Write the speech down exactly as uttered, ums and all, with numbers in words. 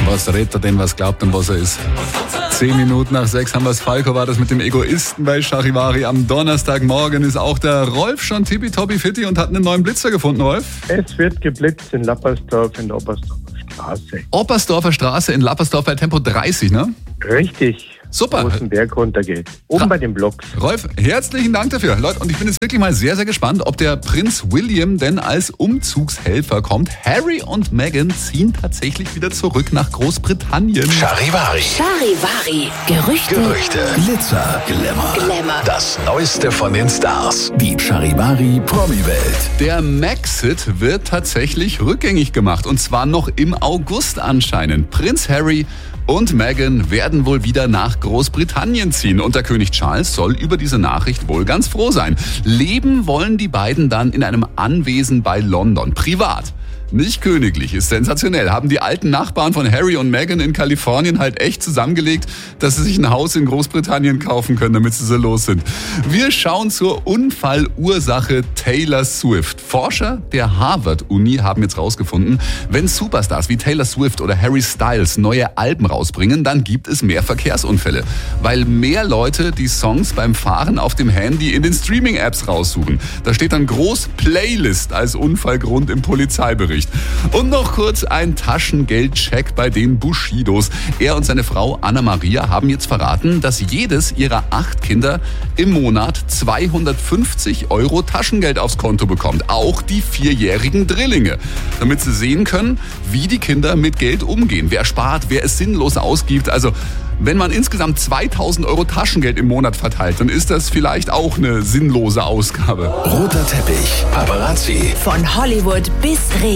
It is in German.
Was redet er denn, was glaubt denn, was er ist? Zehn Minuten nach sechs haben wir es. Falco war das mit dem Egoisten bei Charivari. Am Donnerstagmorgen ist auch der Rolf schon tippitoppi fitti und hat einen neuen Blitzer gefunden, Rolf. Es wird geblitzt in Lappersdorf in der Oppersdorfer Straße. Oppersdorfer Straße in Lappersdorf bei Tempo dreißig, ne? Richtig. Super. Wo es den Berg runtergeht. Oben Ra- bei den Blocks. Rolf, herzlichen Dank dafür. Leute, und ich bin jetzt wirklich mal sehr, sehr gespannt, ob der Prinz William denn als Umzugshelfer kommt. Harry und Meghan ziehen tatsächlich wieder zurück nach Großbritannien. Charivari. Charivari. Gerüchte. Gerüchte. Glitzer. Glamour. Glamour. Das Neueste von den Stars. Die Charivari Promi-Welt. Der Maxit wird tatsächlich rückgängig gemacht und zwar noch im August anscheinend. Prinz Harry und Meghan werden wohl wieder nach Großbritannien ziehen und der König Charles soll über diese Nachricht wohl ganz froh sein. Leben wollen die beiden dann in einem Anwesen bei London, privat. Nicht königlich, ist sensationell. Haben die alten Nachbarn von Harry und Meghan in Kalifornien halt echt zusammengelegt, dass sie sich ein Haus in Großbritannien kaufen können, damit sie so los sind. Wir schauen zur Unfallursache Taylor Swift. Forscher der Harvard-Uni haben jetzt rausgefunden, wenn Superstars wie Taylor Swift oder Harry Styles neue Alben rausbringen, dann gibt es mehr Verkehrsunfälle. Weil mehr Leute die Songs beim Fahren auf dem Handy in den Streaming-Apps raussuchen. Da steht dann groß Playlist als Unfallgrund im Polizeibericht. Und noch kurz ein Taschengeldcheck bei den Bushidos. Er und seine Frau Anna-Maria haben jetzt verraten, dass jedes ihrer acht Kinder im Monat zweihundertfünfzig Euro Taschengeld aufs Konto bekommt. Auch die vierjährigen Drillinge. Damit sie sehen können, wie die Kinder mit Geld umgehen. Wer spart, wer es sinnlos ausgibt. Also wenn man insgesamt zweitausend Euro Taschengeld im Monat verteilt, dann ist das vielleicht auch eine sinnlose Ausgabe. Roter Teppich. Paparazzi. Von Hollywood bis Regen.